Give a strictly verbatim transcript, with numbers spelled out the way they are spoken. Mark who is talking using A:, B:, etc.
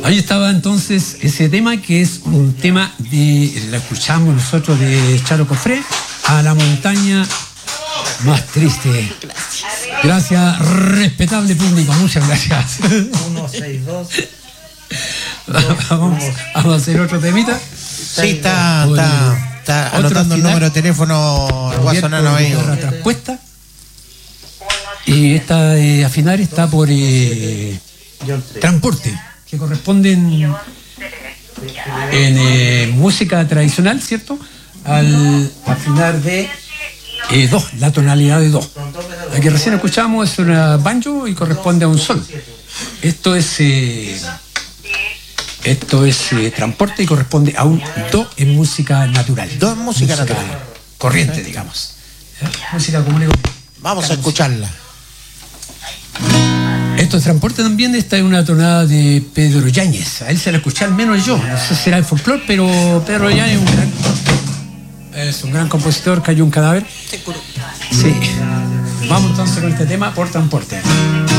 A: Ahí estaba entonces ese tema que es un tema de, lo escuchamos nosotros de Charo Cofré, A la montaña más triste. Gracias. Gracias, respetable público, muchas gracias.
B: uno seis dos.
A: Vamos, vamos a hacer otro temita.
B: Sí, está, está, está anotando el número de teléfono guasonano ahí.
A: Respuesta. Y esta eh, afinar está por eh, transporte, que corresponde en, en eh, música tradicional, ¿cierto? Al afinar de eh, do, la tonalidad de do. La que recién escuchamos es una banjo y corresponde a un sol. Esto es eh, esto es eh, transporte y corresponde a un do en música natural.
B: Do en música, música natural.
A: Corriente, digamos. ¿Eh? Música común y corriente.
B: Vamos a escucharla.
A: Esto es transporte también. Esta es una tonada de Pedro Yáñez. A él se la escuché al menos yo. No sé si será el folclore, pero Pedro Yáñez es un gran, es un gran compositor. Cayó un cadáver. Sí. Vamos entonces con este tema por transporte.